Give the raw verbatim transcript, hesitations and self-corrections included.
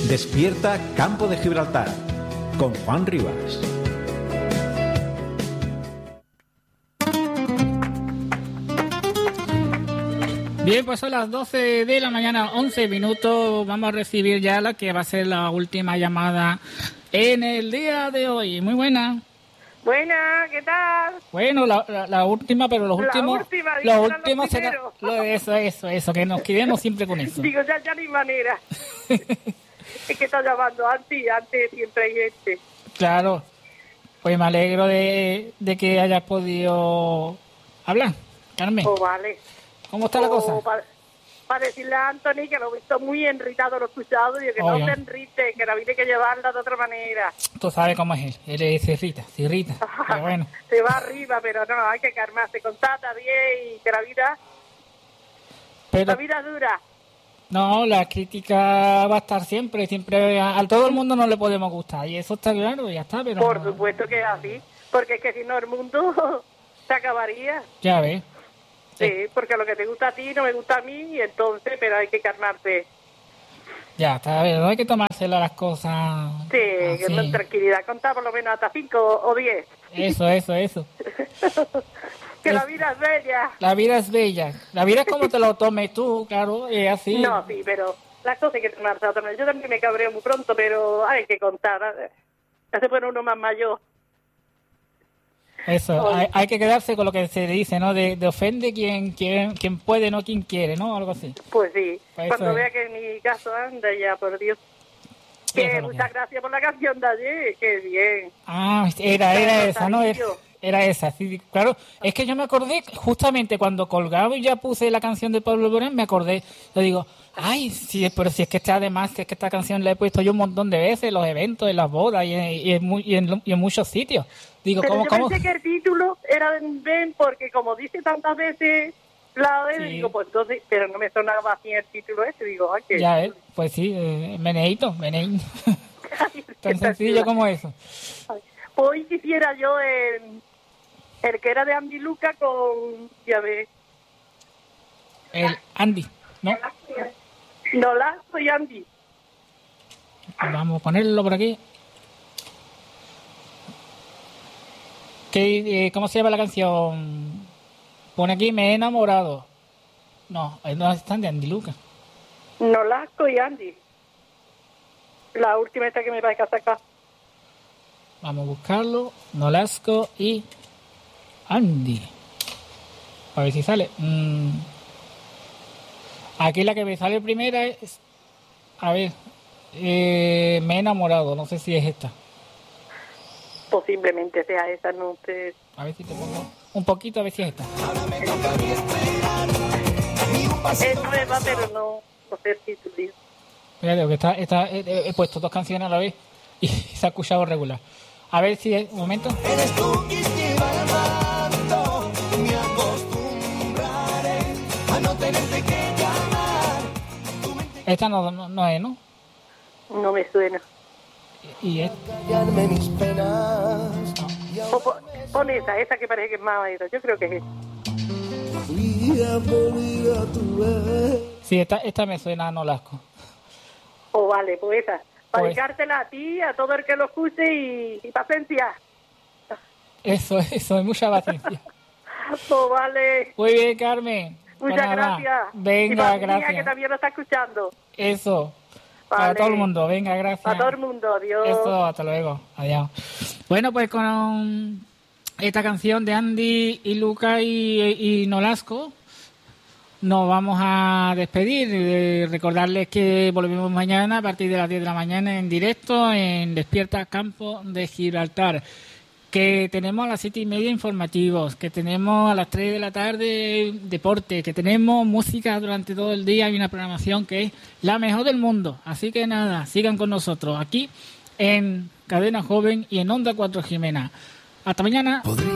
Despierta Campo de Gibraltar con Juan Rivas. Bien, pues son las doce de la mañana, once minutos. Vamos a recibir ya la que va a ser la última llamada en el día de hoy. Muy buena. Buena, ¿qué tal? Bueno, la, la, la última, pero los la últimos... Última, los últimos será, lo, eso, eso, eso, que nos quedemos siempre con eso. Digo, ya, ya ni manera. Es que está llamando antes, antes siempre hay gente. Claro. Pues me alegro de, de que hayas podido hablar, Carmen. Oh, vale. ¿Cómo está oh, la cosa? Para, para decirle a Anthony que lo he visto muy enritado, lo he escuchado, y que oh, no se enrite, que la vida hay que llevarla de otra manera. Tú sabes cómo es él, él se irrita, se irrita, pero bueno. Se va arriba, pero no, hay que calmarse, contata bien y que la vida, pero, la vida dura. No, la crítica va a estar siempre, siempre, a, a todo el mundo no le podemos gustar, y eso está claro, ya está, pero... Por no, supuesto que es así, porque es que si no el mundo se acabaría. Ya ves. Sí, porque lo que te gusta a ti no me gusta a mí, y entonces, pero hay que calmarse. Ya, está bien, no hay que tomárselo las cosas. Sí, así. Que con tranquilidad, contar por lo menos hasta cinco o diez. Eso, eso, eso. Que es, la vida es bella. La vida es bella. La vida es como te lo tomes tú, claro, es así. No, sí, pero las cosas hay que tomarse. Yo también me cabreo muy pronto, pero hay que contar. Ya se pone uno más mayor. Eso, hay, hay que quedarse con lo que se dice, ¿no? De, de ofende quien, quien quien puede, no quien quiere, ¿no? Algo así. Pues sí, pues cuando es. vea que en mi caso anda ya, por Dios. Que muchas que gracias por la canción de ayer, qué bien. Ah, era, era esa, ¿no? Era, era esa, sí, claro. Es que yo me acordé, justamente cuando colgaba y ya puse la canción de Pablo Alborán, me acordé, yo digo, ay, sí, pero si es que está además, si es que esta canción la he puesto yo un montón de veces en los eventos, en las bodas y en, y en, y en, y en muchos sitios. Digo, pero ¿cómo, yo cómo? pensé que el título era de Ben, porque como dice tantas veces la de, sí. Digo, pues entonces, pero no me sonaba así el título ese, digo, ay, que... Ya, eh, pues sí, eh, meneíto, meneíto. Tan sencillo como eso. Ay, hoy quisiera yo el, el que era de Andy Luca con, ya ves. El Andy, ¿no? No, la soy Andy. Vamos a ponerlo por aquí. ¿Qué, eh, ¿Cómo se llama la canción? Pone aquí, me he enamorado. No, no están de Andy Luca. Nolasco y Andy. La última esta que me va a sacar. Vamos a buscarlo. Nolasco y Andy. A ver si sale. Mm. Aquí la que me sale primera es... A ver. Eh, me he enamorado. No sé si es esta. Posiblemente sea esa, no sé. A ver si te pongo un poquito, a ver si es esta. Es nueva, pero no, no sé el título. Mira, que está, está, he, he puesto dos canciones a la vez y se ha escuchado regular. A ver si es un momento. Eres tú quien lleva el manto, me acostumbraré a no tenerte que llamar. Esta no, no, no es, ¿no? No me suena. Y es... mis penas. No. O, pon, pon esa, esa que parece que es más esa. Yo creo que es esa. Sí, esta, esta me suena a Nolasco. Oh, vale, pues esa. Para pues... dedicártela a ti, a todo el que lo escuche y, y paciencia. Eso, eso, mucha paciencia. Oh, vale. Muy bien, Carmen. Muchas pues gracias. Venga, y gracias. Que también lo está escuchando. Eso. Vale. Para todo el mundo, venga, gracias. Para todo el mundo, adiós. Eso, hasta luego, adiós. Bueno, pues con esta canción de Andy y Luca y, y Nolasco nos vamos a despedir. Eh, recordarles que volvemos mañana a partir de las diez de la mañana en directo en Despierta Campo de Gibraltar. Que tenemos a las siete y media informativos, que tenemos a las tres de la tarde deporte, que tenemos música durante todo el día y una programación que es la mejor del mundo. Así que nada, sigan con nosotros aquí en Cadena Joven y en Onda cuatro Jimena. Hasta mañana.